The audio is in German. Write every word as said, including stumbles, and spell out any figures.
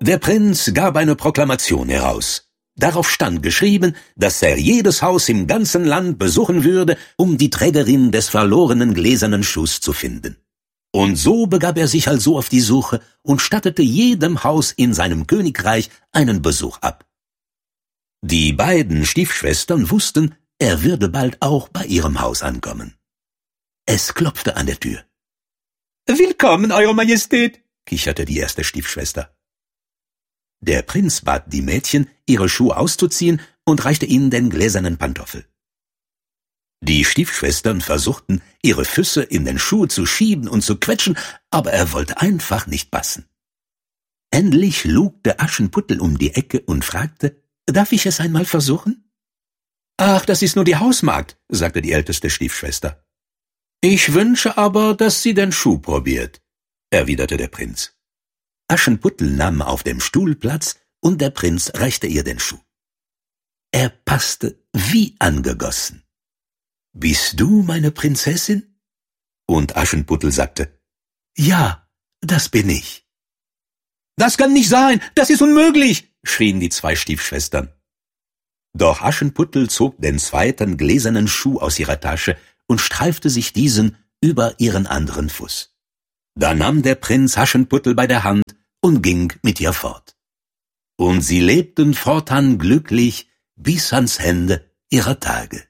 Der Prinz gab eine Proklamation heraus. Darauf stand geschrieben, dass er jedes Haus im ganzen Land besuchen würde, um die Trägerin des verlorenen gläsernen Schuhs zu finden. Und so begab er sich also auf die Suche und stattete jedem Haus in seinem Königreich einen Besuch ab. Die beiden Stiefschwestern wussten, er würde bald auch bei ihrem Haus ankommen. Es klopfte an der Tür. »Willkommen, Eure Majestät«, kicherte die erste Stiefschwester. Der Prinz bat die Mädchen, ihre Schuhe auszuziehen und reichte ihnen den gläsernen Pantoffel. Die Stiefschwestern versuchten, ihre Füße in den Schuh zu schieben und zu quetschen, aber er wollte einfach nicht passen. Endlich lugte Aschenputtel um die Ecke und fragte, »Darf ich es einmal versuchen?« »Ach, das ist nur die Hausmagd«, sagte die älteste Stiefschwester. »Ich wünsche aber, dass sie den Schuh probiert«, erwiderte der Prinz. Aschenputtel nahm auf dem Stuhl Platz und der Prinz reichte ihr den Schuh. Er passte wie angegossen. »Bist du meine Prinzessin?« Und Aschenputtel sagte, »Ja, das bin ich.« »Das kann nicht sein, das ist unmöglich«, schrien die zwei Stiefschwestern. Doch Aschenputtel zog den zweiten gläsernen Schuh aus ihrer Tasche und streifte sich diesen über ihren anderen Fuß. Da nahm der Prinz Aschenputtel bei der Hand und ging mit ihr fort. Und sie lebten fortan glücklich bis ans Ende ihrer Tage.